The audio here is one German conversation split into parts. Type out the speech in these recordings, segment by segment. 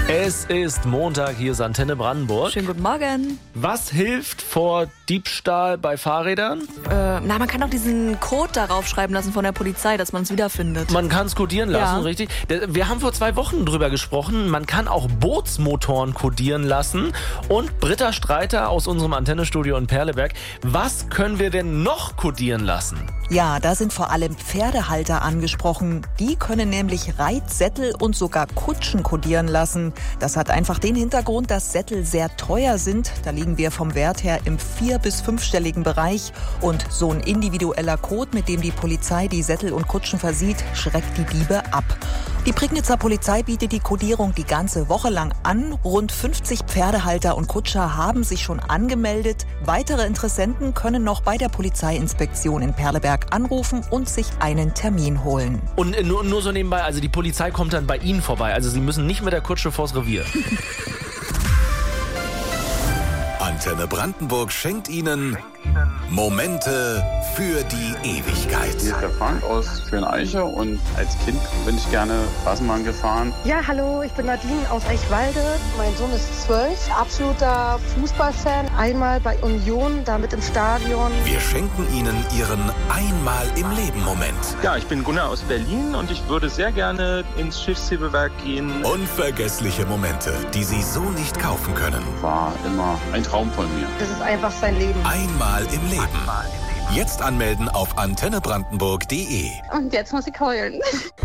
Es ist Montag, hier ist Antenne Brandenburg. Schönen guten Morgen. Was hilft vor Diebstahl bei Fahrrädern? Man kann auch diesen Code darauf schreiben lassen von der Polizei, dass man es wiederfindet. Man kann es kodieren lassen, Ja. richtig? Wir haben vor 2 Wochen drüber gesprochen. Man kann auch Bootsmotoren kodieren lassen. Und Britta Streiter aus unserem Antennestudio in Perleberg. Was können wir denn noch kodieren lassen? Ja, da sind vor allem Pferdehalter angesprochen. Die können nämlich Reitsättel und sogar Kutschen kodieren lassen. Das hat einfach den Hintergrund, dass Sättel sehr teuer sind. Da liegen wir vom Wert her im 4- bis 5-stelligen Bereich. Und so ein individueller Code, mit dem die Polizei die Sättel und Kutschen versieht, schreckt die Diebe ab. Die Prignitzer Polizei bietet die Kodierung die ganze Woche lang an. Rund 50 Pferdehalter und Kutscher haben sich schon angemeldet. Weitere Interessenten können noch bei der Polizeiinspektion in Perleberg anrufen und sich einen Termin holen. Und nur so nebenbei, also die Polizei kommt dann bei Ihnen vorbei. Also Sie müssen nicht mit der Kutsche vors Revier. Antenne Brandenburg schenkt Ihnen Momente für die Ewigkeit. Hier ist der Frank aus Schöneiche und als Kind bin ich gerne Straßenbahn gefahren. Ja, hallo, ich bin Nadine aus Eichwalde. Mein Sohn ist 12, absoluter Fußballfan. Einmal bei Union, damit im Stadion. Wir schenken Ihnen Ihren Einmal-im-Leben-Moment. Ja, ich bin Gunnar aus Berlin und ich würde sehr gerne ins Schiffshebewerk gehen. Unvergessliche Momente, die Sie so nicht kaufen können. War immer ein Traum von mir. Das ist einfach sein Leben. Einmal im Leben. Jetzt anmelden auf antennebrandenburg.de. Und jetzt muss ich heulen.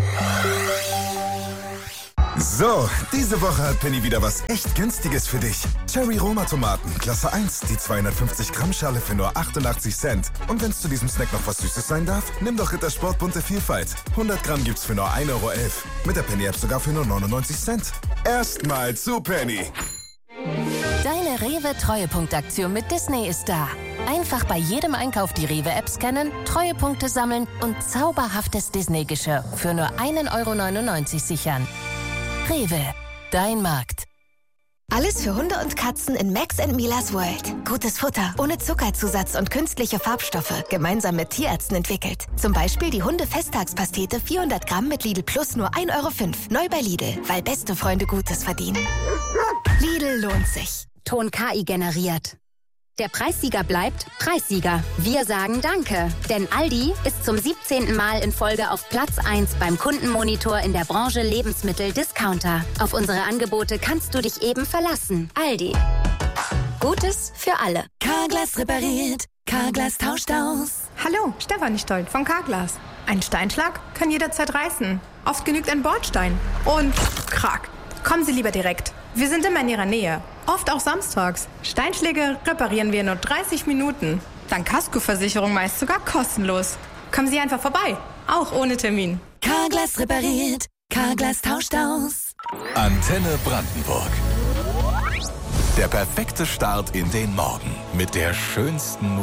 So, diese Woche hat Penny wieder was echt Günstiges für dich. Cherry Roma Tomaten, Klasse 1, die 250 Gramm Schale für nur 88 Cent. Und wenn es zu diesem Snack noch was Süßes sein darf, nimm doch Rittersport bunte Vielfalt. 100 Gramm gibt's für nur 1,11 Euro. Mit der Penny App sogar für nur 99 Cent. Erstmal zu Penny. Deine Rewe-Treuepunktaktion mit Disney ist da. Einfach bei jedem Einkauf die Rewe-App scannen, Treuepunkte sammeln und zauberhaftes Disney-Geschirr für nur 1,99 Euro sichern. Rewe, dein Markt. Alles für Hunde und Katzen in Max & Milas World. Gutes Futter, ohne Zuckerzusatz und künstliche Farbstoffe, gemeinsam mit Tierärzten entwickelt. Zum Beispiel die Hunde-Festtagspastete 400 Gramm mit Lidl Plus nur 1,05 Euro. Neu bei Lidl, weil beste Freunde Gutes verdienen. Lidl lohnt sich. Ton KI generiert. Der Preissieger bleibt Preissieger. Wir sagen Danke, denn Aldi ist zum 17. Mal in Folge auf Platz 1 beim Kundenmonitor in der Branche Lebensmittel-Discounter. Auf unsere Angebote kannst du dich eben verlassen. Aldi. Gutes für alle. Carglass repariert, Carglass tauscht aus. Hallo, Stefanie Stoll von Carglass. Ein Steinschlag kann jederzeit reißen. Oft genügt ein Bordstein. Und krack. Kommen Sie lieber direkt. Wir sind immer in Ihrer Nähe. Oft auch samstags. Steinschläge reparieren wir in nur 30 Minuten. Dank Kaskoversicherung meist sogar kostenlos. Kommen Sie einfach vorbei. Auch ohne Termin. Carglass repariert, Carglass tauscht aus. Antenne Brandenburg. Der perfekte Start in den Morgen mit der schönsten